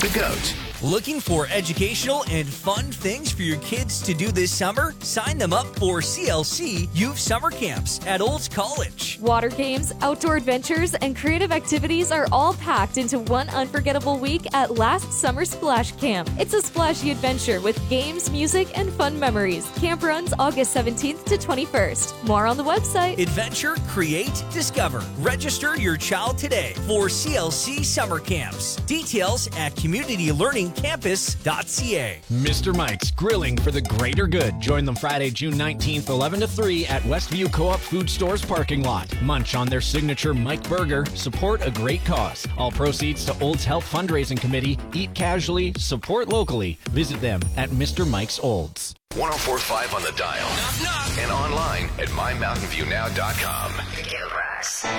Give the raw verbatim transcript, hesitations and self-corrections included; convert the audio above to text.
the GOAT. Looking for educational and fun things for your kids to do this summer? Sign them up for C L C Youth Summer Camps at Olds College. Water games, outdoor adventures, and creative activities are all packed into one unforgettable week at Last Summer Splash Camp. It's a splashy adventure with games, music, and fun memories. Camp runs August seventeenth to twenty-first. More on the website. Adventure, create, discover. Register your child today for C L C Summer Camps. Details at community learning campus dot c a. Mister Mike's Grilling for the Greater Good. Join them Friday, June nineteenth, eleven to three at Westview Co-op Food Store's parking lot. Munch on their signature Mike Burger. Support a great cause. All proceeds to Olds Health Fundraising Committee. Eat casually, support locally. Visit them at Mister Mike's Olds. one oh four point five on the dial. Knock, knock. And online at my mountain view now dot com.